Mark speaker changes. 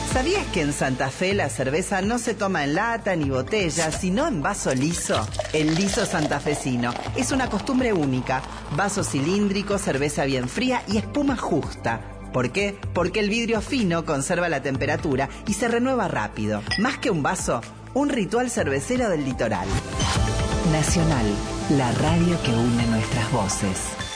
Speaker 1: ¿Sabías que en Santa Fe la cerveza no se toma en lata ni botella, sino en vaso liso? El liso santafesino es una costumbre única. Vaso cilíndrico, cerveza bien fría y espuma justa. ¿Por qué? Porque el vidrio fino conserva la temperatura y se renueva rápido. Más que un vaso, un ritual cervecero del litoral.
Speaker 2: Nacional, la radio que une nuestras voces.